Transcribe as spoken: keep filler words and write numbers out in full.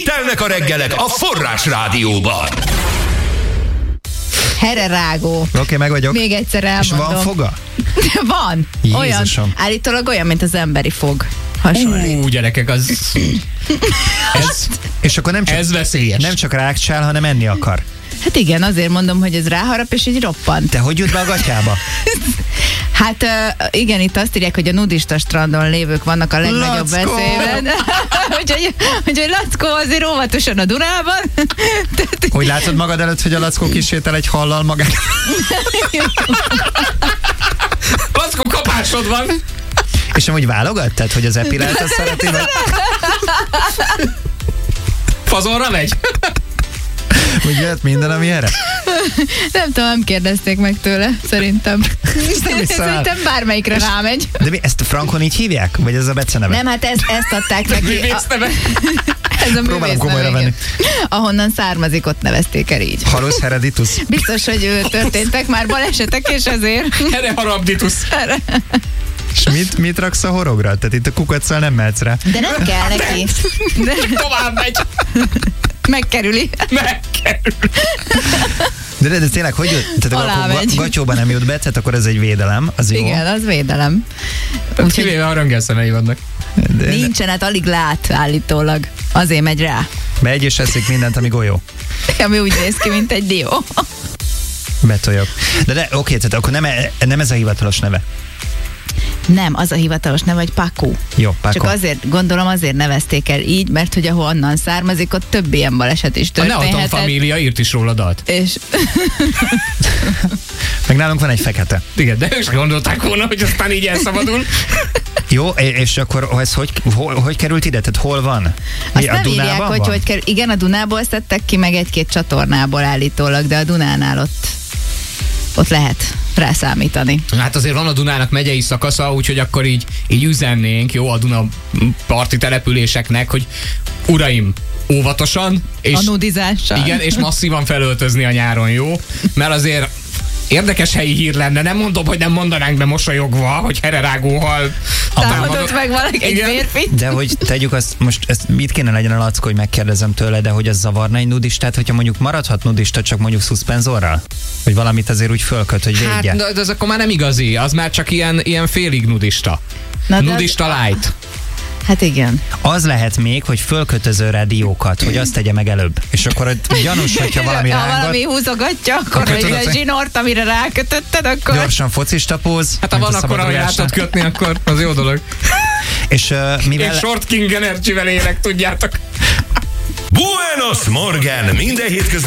telnek a reggelek a Forrás Rádióban. Hererágó. Oké, okay, meg vagyok. Még egyszer elmondom. És van foga? Van. Jézusom. Olyan, állítólag olyan, mint az emberi fog. Hasonlít. Ú, gyerekek, az... ez, és akkor nem csak, ez veszélyes. Nem csak rákcsál, hanem enni akar. Hát igen, azért mondom, hogy ez ráharap, és így roppant. Te hogy jut be a gatyába? Hát uh, igen, itt azt írják, hogy a nudista strandon lévők vannak a legnagyobb Lackó! veszélyben. úgyhogy, úgyhogy Lackó azért óvatosan a Dunában. Hogy látod magad előtt, hogy a Lackó kisétel egy hallal magát? Lackó, kapásod van! És amúgy válogattad, hogy az epilált azt szereti, vagy... Fazonra megy? Hogy jöhet minden, ami erre? Nem tudom, nem kérdezték meg tőle, szerintem. Szerintem bármelyikre rámegy. De mi, ezt a Frankon így hívják? Vagy ez a beceneve? Nem, hát ezt, ezt adták neki. Művészneve? Ez a Próbálom komolyra venni. Ahonnan származik, ott nevezték el így. Halus hereditus. Biztos, hogy ő történtek már balesetek, és ezért. Erre harabditus. És mit, mit raksz a horogra? Tehát itt a kukacsal nem mehetsz rá. De nem kell neki. De Tovább megy. megkerüli. Megkerül. De, de, de tényleg, hogy jut? Tehát Alá akkor megy. gatyóban nem jut be, tehát akkor ez egy védelem, az jó. Igen, az védelem. Úgyhogy Kivéve a röntgenszemei vannak. De nincsen, hát alig lát állítólag. Azért megy rá. megy és eszik mindent, ami golyó. Ami úgy néz ki, mint egy dió. Betoljak. De, de oké, tehát akkor nem, nem ez a hivatalos neve. Nem, az a hivatalos neve, hogy Pacu. Jó, Paco. Csak azért, gondolom azért nevezték el így, mert hogy ahonnan származik, ott több ilyen baleset is A történhetett. Neoton família írt is róla dalt. És Meg nálunk van egy fekete. Igen, de ők sem gondolták volna, hogy aztán így elszabadul. Jó, és akkor ez hogy, hogy, hogy került ide? Tehát hol van? azt a nem írják, Dunában hogy van? hogy kerül. Igen, a Dunából szedtek ki, meg egy-két csatornából állítólag, de a Dunánál ott, ott lehet rászámítani. Hát azért van a Dunának megyei szakasza, úgyhogy akkor így, így üzennénk, jó, a Duna parti településeknek, hogy uraim, óvatosan, és A nudizással. igen, és masszívan felöltözni a nyáron, jó? Mert azért érdekes helyi hír lenne, nem mondom, hogy nem mondanánk be mosolyogva, hogy hererágó hal. Támadott meg valaki egy Igen. férfit. De hogy tegyük azt, most ezt mit kéne legyen a Lackó, hogy megkérdezem tőle, de hogy az zavarna egy nudistát, hogyha mondjuk maradhat nudista, csak mondjuk szuszpenzorral? Hogy valamit azért úgy fölköt, hogy Hát, védje. de, de az akkor már nem igazi, az már csak ilyen, ilyen félig nudista. Na, de Nudista light. Hát igen. Az lehet még, hogy fölkötöző rá diókat, hogy azt tegye meg előbb. És akkor ott gyanús, hogyha valami ha rángat, valami húzogatja, akkor Akkor vagy tudod, a hogy- zsinort, amire rákötötted, akkor... gyorsan focista póz. Hát ha mint van a akkor, ahogy át szabadrugásnál. tud kötni, akkor az jó dolog. És uh, mivel... Én Short King Energy-vel élek, tudjátok. Buenos Morgen! Minden hétköznap